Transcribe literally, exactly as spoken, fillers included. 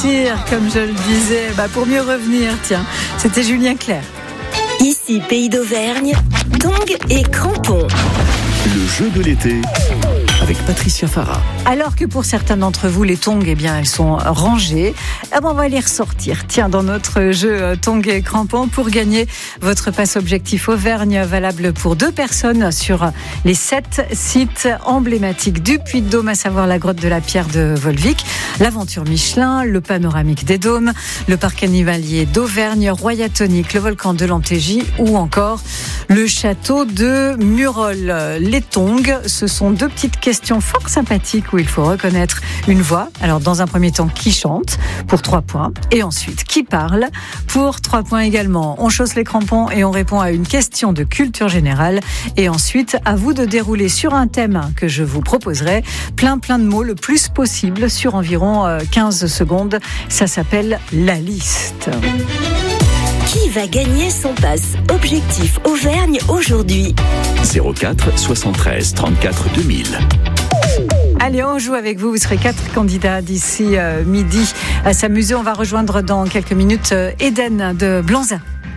partir, comme je le disais, bah pour mieux revenir, tiens. C'était Julien Clerc. Ici, Pays d'Auvergne, tongs et crampons. Le jeu de l'été avec Patricia Farah. Alors que pour certains d'entre vous, les tongs, eh bien, elles sont rangées, eh ben, on va les ressortir. Tiens, dans notre jeu tongs et crampons, pour gagner votre passe objectif Auvergne, valable pour deux personnes sur les sept sites emblématiques du Puy-de-Dôme, à savoir la grotte de la Pierre de Volvic, l'aventure Michelin, le panoramique des Dômes, le parc animalier d'Auvergne, Royatonique, le volcan de l'Antégie ou encore le château de Murol. Les tongs, ce sont deux petites questions fort sympathiques où il faut reconnaître une voix. Alors, dans un premier temps, qui chante pour trois points, et ensuite qui parle pour trois points également. On chausse les crampons et on répond à une question de culture générale, et ensuite à vous de dérouler sur un thème que je vous proposerai plein plein de mots le plus possible sur environ quinze secondes. Ça s'appelle la liste. Qui va gagner son passe objectif Auvergne aujourd'hui? zéro quatre soixante-treize trente-quatre deux mille. Allez, on joue avec vous. Vous serez quatre candidats d'ici euh, midi à s'amuser. On va rejoindre dans quelques minutes euh, Eden de Blanzin.